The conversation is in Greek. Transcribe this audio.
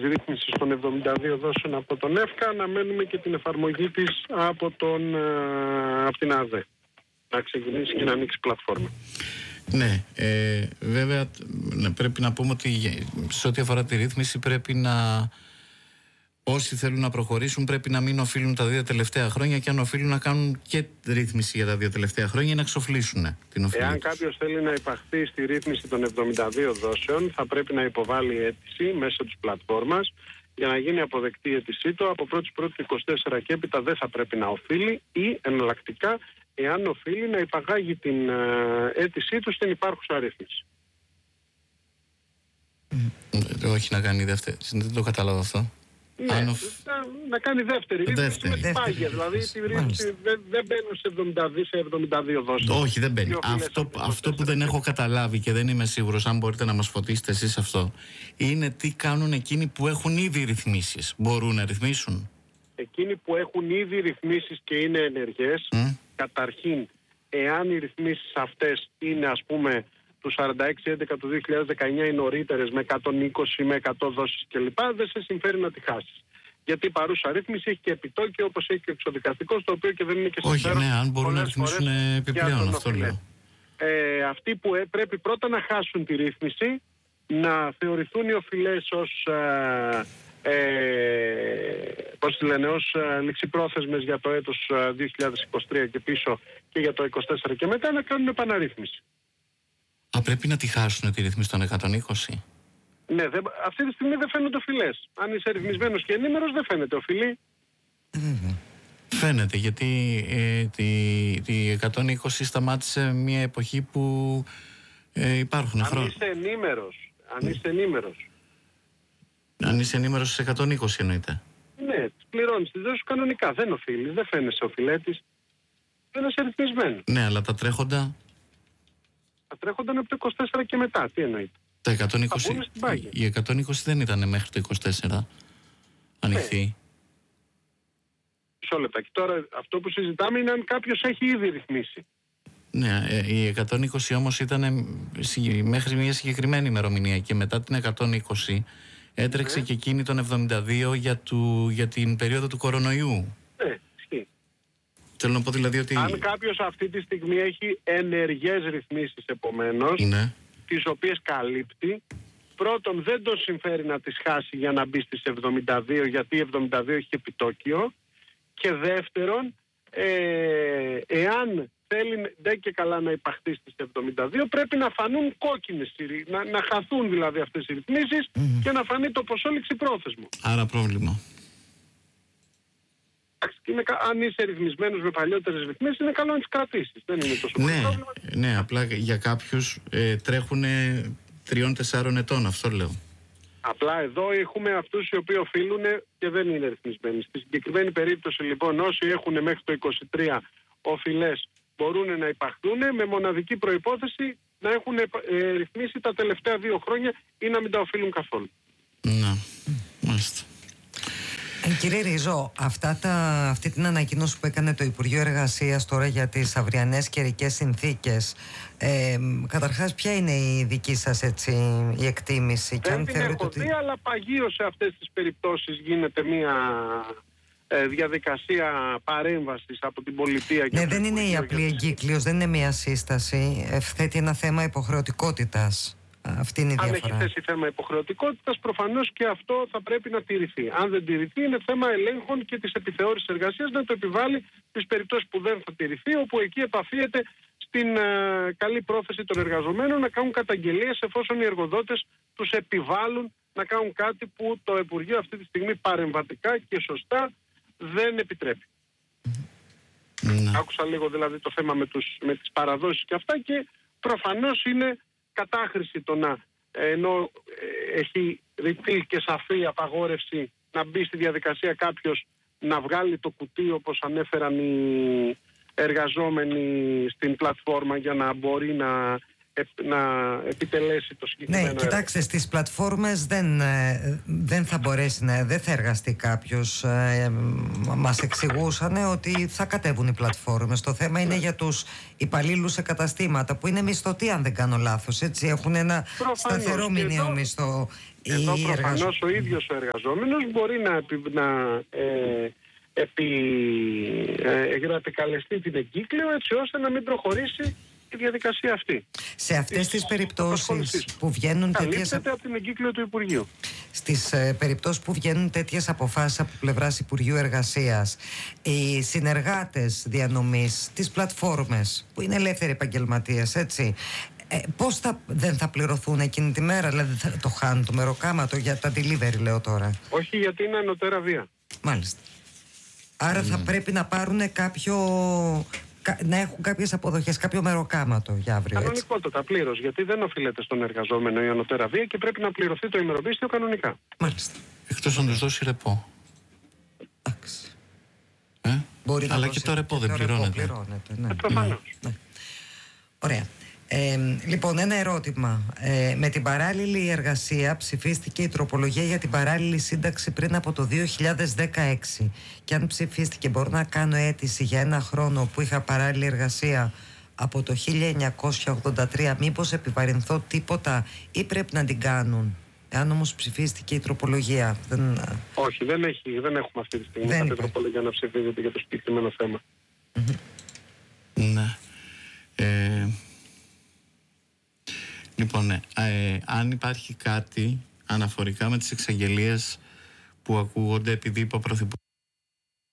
ρύθμισης των 72 δόσεων από τον ΕΦΚΑ, αναμένουμε και την εφαρμογή της από την ΑΔΕ. Να ξεκινήσει και να ανοίξει πλατφόρμα. Ναι, βέβαια πρέπει να πούμε ότι σε ό,τι αφορά τη ρύθμιση πρέπει να... Όσοι θέλουν να προχωρήσουν πρέπει να μην οφείλουν τα 2 τελευταία χρόνια, και αν οφείλουν να κάνουν και ρύθμιση για τα 2 τελευταία χρόνια ή να εξοφλήσουν την οφείλη. Εάν κάποιος θέλει να υπαχθεί στη ρύθμιση των 72 δόσεων, θα πρέπει να υποβάλει αίτηση μέσω της πλατφόρμας για να γίνει αποδεκτή η αίτησή του. Από 1η-1η-24 και έπειτα δεν θα πρέπει να οφείλει, ή εναλλακτικά, εάν οφείλει, να υπαγάγει την αίτησή του στην υπάρχουσα ρύθμιση. Όχι να κάνει δεύτερη. Δεν το κατάλαβα αυτό. Ναι, να κάνει δεύτερη ρύθμιση με την πάγια. Δηλαδή τη ρύθμιση δεν μπαίνουν σε 72 δόσεις. Όχι, δεν μπαίνει. Αυτό που δεν έχω καταλάβει και δεν είμαι σίγουρος, αν μπορείτε να μας φωτίσετε εσείς αυτό, είναι τι κάνουν εκείνοι που έχουν ήδη ρυθμίσεις. Μπορούν να ρυθμίσουν? Εκείνοι που έχουν ήδη ρυθμίσεις και είναι ενεργές, καταρχήν, εάν οι ρυθμίσεις αυτές είναι, ας πούμε, του 46-11 του 2019 οι νωρίτερες με 120 με 100 δόσεις κλπ, δεν σε συμφέρει να τη χάσεις. Γιατί η παρούσα ρύθμιση έχει και επιτόκιο, όπως έχει και εξοδικαστικό, το οποίο και δεν είναι και συμφέρον. Όχι, ναι, αν μπορούν να ρυθμίσουν επιπλέον, αυτό λέω. Αυτοί που πρέπει πρώτα να χάσουν τη ρύθμιση, να θεωρηθούν οι οφειλές ως ως ληξιπρόθεσμες για το έτος 2023 και πίσω και για το 2024 και μετά, να κάνουν επαναρρύθμιση. Πρέπει να τη χάσουν τη ρύθμιση των 120. Ναι, αυτή τη στιγμή δεν φαίνονται οφειλές. Αν είσαι ρυθμισμένος και ενήμερος, δεν φαίνεται οφειλή. Φαίνεται, γιατί τη 120 σταμάτησε μια εποχή που υπάρχουν χρόνια. Αν είσαι ενήμερος. Αν είσαι ενήμερος στις 120 εννοείται. Ναι, πληρώνεις τις δόσεις κανονικά. Δεν οφείλεις, δεν φαίνεσαι οφειλέτης. Δεν είσαι ρυθμισμένο. Ναι, αλλά τα τρέχοντα... Τα τρέχοντα από το 24 και μετά. Τι εννοείται? Τα 120, οι 120 δεν ήταν μέχρι το 24 ανοιχτή. Μισό λεπτά. Και τώρα αυτό που συζητάμε είναι αν κάποιος έχει ήδη ρυθμίσει. Ναι, οι 120 όμως ήταν μέχρι μια συγκεκριμένη ημερομηνία, και μετά την 120 έτρεξε και εκείνη τον 72 για την περίοδο του κορονοϊού. Ναι, ισχύει. Θέλω να πω δηλαδή ότι... Αν κάποιος αυτή τη στιγμή έχει ενεργές ρυθμίσεις, επομένως, τις οποίες καλύπτει, πρώτον δεν τον συμφέρει να τις χάσει για να μπει στις 72, γιατί η 72 έχει επιτόκιο, και δεύτερον, εάν θέλει δεν και καλά να υπαχθεί στις 72, πρέπει να φανούν κόκκινες, να χαθούν δηλαδή αυτές οι ρυθμίσεις και να φανεί το ποσό ληξιπρόθεσμο. Άρα πρόβλημα. Αν είσαι ρυθμισμένος με παλιότερες ρυθμίσεις, είναι καλό να τις κρατήσεις. Δεν είναι τόσο πρόβλημα. Ναι, απλά για κάποιους τρέχουν 3-4 ετών, αυτό λέω. Απλά εδώ έχουμε αυτούς οι οποίοι οφείλουν και δεν είναι ρυθμισμένοι. Στη συγκεκριμένη περίπτωση λοιπόν, όσοι έχουν μέχρι το 23 οφειλές μπορούν να υπαχθούν, με μοναδική προϋπόθεση να έχουν ρυθμίσει τα τελευταία 2 χρόνια ή να μην τα οφείλουν καθόλου. Ναι, μάλιστα. Κύριε Ρίζο, αυτή την ανακοίνωση που έκανε το Υπουργείο Εργασίας τώρα για τις αυριανές καιρικές συνθήκες, καταρχάς ποια είναι η δική σας η εκτίμηση? Δεν την έχω δει, αλλά παγίως σε αυτές τις περιπτώσεις γίνεται μια διαδικασία παρέμβασης από την πολιτεία. Ναι, δεν είναι η απλή εγκύκλειος, δεν είναι μια σύσταση, θέτει ένα θέμα υποχρεωτικότητας. Αυτή είναι η διαφορά. Αν έχει θέσει θέμα υποχρεωτικότητας, προφανώς και αυτό θα πρέπει να τηρηθεί. Αν δεν τηρηθεί, είναι θέμα ελέγχων και της επιθεώρησης εργασίας να το επιβάλλει στις περιπτώσεις που δεν θα τηρηθεί, όπου εκεί επαφίεται στην καλή πρόθεση των εργαζομένων να κάνουν καταγγελίες εφόσον οι εργοδότες τους επιβάλλουν να κάνουν κάτι που το Υπουργείο αυτή τη στιγμή παρεμβατικά και σωστά δεν επιτρέπει. Άκουσα λίγο δηλαδή το θέμα με τις παραδόσεις και αυτά, και προφανώς είναι κατάχρηση το να, ενώ έχει ρητή και σαφή απαγόρευση να μπει στη διαδικασία κάποιος να βγάλει το κουτί, όπως ανέφεραν οι εργαζόμενοι στην πλατφόρμα, για να μπορεί να να επιτελέσει το συγκεκριμένο έργο. Κοιτάξτε, στις πλατφόρμες δεν θα μπορέσει δεν θα εργαστεί κάποιος. Μας εξηγούσαν ότι θα κατέβουν οι πλατφόρμες. Το θέμα είναι για τους υπαλλήλους σε καταστήματα που είναι μισθωτοί, αν δεν κάνω λάθος, έτσι, έχουν ένα σταθερό μηνιαίο μισθό. Εδώ προφανώς ο ίδιος ο εργαζόμενος μπορεί να επικαλεστεί την εγκύκλιο έτσι ώστε να μην προχωρήσει η διαδικασία αυτή. Σε αυτές τις περιπτώσεις που βγαίνουν καλύπτεται από την εγκύκλιο του Υπουργείου. Στις περιπτώσεις που βγαίνουν τέτοιες αποφάσεις από πλευράς Υπουργείου Εργασίας, οι συνεργάτες διανομής, τις πλατφόρμες που είναι ελεύθεροι επαγγελματίες, έτσι, πώς δεν θα πληρωθούν εκείνη τη μέρα, δηλαδή θα το χάνουν το μεροκάματο για τα delivery, λέω τώρα? Όχι, γιατί είναι ανωτέρα βία. Μάλιστα. Άρα θα πρέπει να πάρουν να έχουν κάποιες αποδοχές, κάποιο μεροκάματο για αύριο. Κανονικότατα, πλήρως, γιατί δεν οφείλεται στον εργαζόμενο η ανωτέρα βία και πρέπει να πληρωθεί το ημερομίσθιο κανονικά. Μάλιστα. Εκτός αν τους δώσει ρεπό. Εντάξει. Αλλά και το ρεπό δεν πληρώνεται. Προφανώς. Ναι. Ωραία. Λοιπόν, ένα ερώτημα. Με την παράλληλη εργασία ψηφίστηκε η τροπολογία για την παράλληλη σύνταξη πριν από το 2016. Και αν ψηφίστηκε, μπορώ να κάνω αίτηση για ένα χρόνο που είχα παράλληλη εργασία από το 1983. Μήπως επιβαρυνθώ τίποτα ή πρέπει να την κάνουν? Εάν όμως ψηφίστηκε η τροπολογία. Όχι, δεν έχουμε αυτή τη στιγμή κάποια τροπολογία να ψηφίζεται για το συγκεκριμένο θέμα. Ναι. Λοιπόν, αν υπάρχει κάτι αναφορικά με τις εξαγγελίες που ακούγονται, επειδή είπε ο Πρωθυπουργός